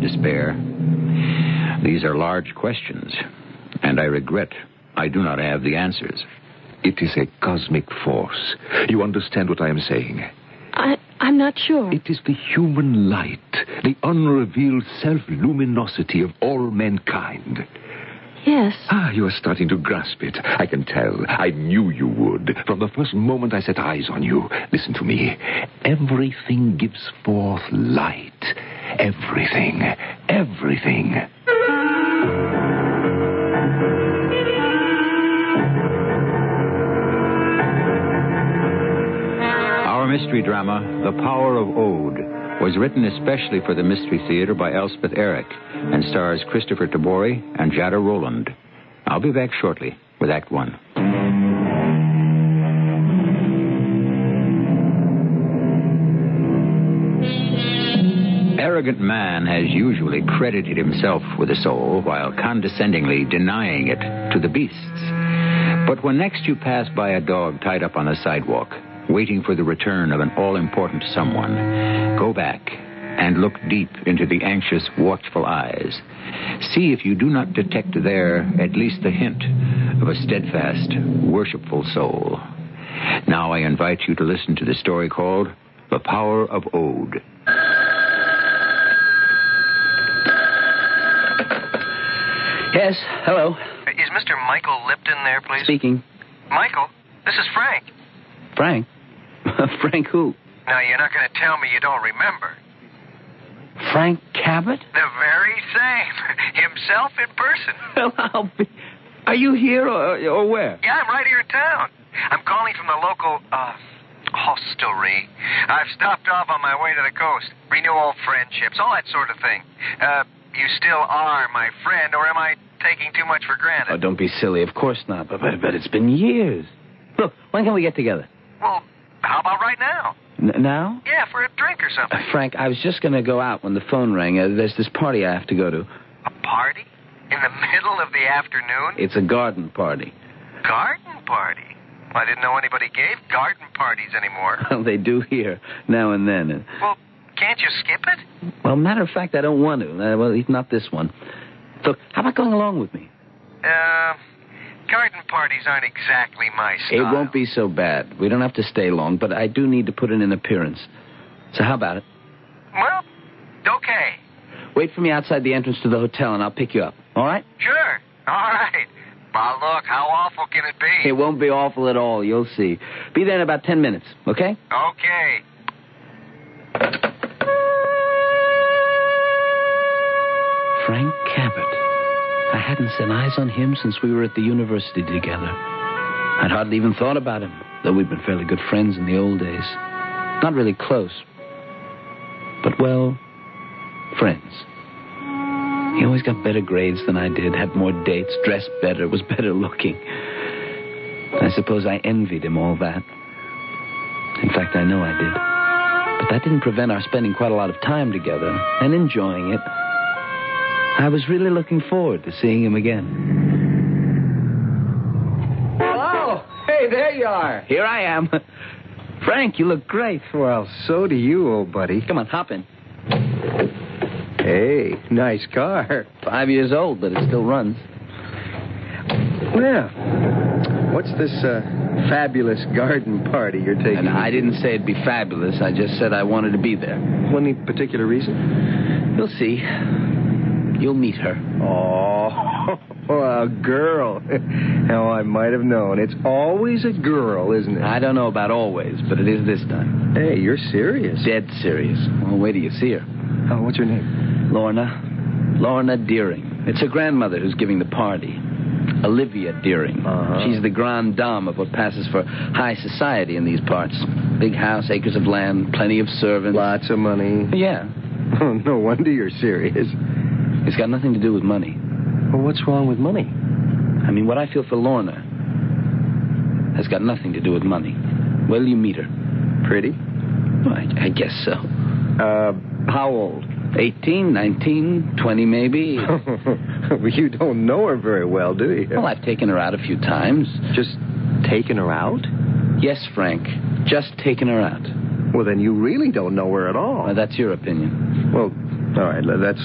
despair. These are large questions, and I regret I do not have the answers. It is a cosmic force. You understand what I am saying? I'm not sure. It is the human light, the unrevealed self-luminosity of all mankind. Yes. You are starting to grasp it. I can tell. I knew you would. From the first moment I set eyes on you. Listen to me. Everything gives forth light. Everything. Everything. Our mystery drama, The Power of Ode, was written especially for the Mystery Theater by Elspeth Eric and stars Christopher Tabori and Jada Rowland. I'll be back shortly with Act One. Arrogant man has usually credited himself with a soul while condescendingly denying it to the beasts. But when next you pass by a dog tied up on the sidewalk, waiting for the return of an all-important someone, go back and look deep into the anxious, watchful eyes. See if you do not detect there at least the hint of a steadfast, worshipful soul. Now I invite you to listen to the story called The Power of Ode. Yes, hello. Is Mr. Michael Lipton there, please? Speaking. Michael, this is Frank. Frank? Frank who? Now, you're not going to tell me you don't remember. Frank Cabot? The very same. Himself in person. Well, are you here or where? Yeah, I'm right here in town. I'm calling from the local, hostelry. I've stopped off on my way to the coast. Renew old friendships, all that sort of thing. You still are my friend, or am I taking too much for granted? Oh, don't be silly. Of course not. But it's been years. Look, when can we get together? Well, how about right now? Now? Yeah, for a drink or something. Frank, I was just going to go out when the phone rang. There's this party I have to go to. A party? In the middle of the afternoon? It's a garden party. Garden party? I didn't know anybody gave garden parties anymore. Well, they do here, now and then. Well, can't you skip it? Well, matter of fact, I don't want to. Well, not this one. Look, how about going along with me? Garden parties aren't exactly my style. It won't be so bad. We don't have to stay long, but I do need to put in an appearance. So how about it? Well, okay. Wait for me outside the entrance to the hotel, and I'll pick you up. All right? Sure. All right. But look, how awful can it be? It won't be awful at all. You'll see. Be there in about 10 minutes, okay? Okay. Frank Cabot. I hadn't set eyes on him since we were at the university together. I'd hardly even thought about him, though we'd been fairly good friends in the old days. Not really close. But, well, friends. He always got better grades than I did, had more dates, dressed better, was better looking. I suppose I envied him all that. In fact, I know I did. But that didn't prevent our spending quite a lot of time together and enjoying it. I was really looking forward to seeing him again. Oh, hey, there you are. Here I am. Frank, you look great. Well, so do you, old buddy. Come on, hop in. Hey, nice car. 5 years old, but it still runs. Well, what's this fabulous garden party you're taking? And I didn't say it'd be fabulous. I just said I wanted to be there. Any particular reason? You'll see. You'll meet her. Oh, a girl. How I might have known. It's always a girl, isn't it? I don't know about always, but it is this time. Hey, you're serious. Dead serious. Well, wait till you see her. Oh, what's her name? Lorna Deering. It's her grandmother who's giving the party. Olivia Deering. Uh-huh. She's the grande dame of what passes for high society in these parts. Big house, acres of land, plenty of servants. Lots of money. Yeah. Oh, no wonder you're serious. It's got nothing to do with money. Well, what's wrong with money? I mean, what I feel for Lorna has got nothing to do with money. Will you meet her? Pretty? Well, I guess so. How old? 18, 19, 20 maybe. Well, you don't know her very well, do you? Well, I've taken her out a few times. Just taken her out? Yes, Frank. Just taken her out. Well, then you really don't know her at all. Well, that's your opinion. Well, all right, let's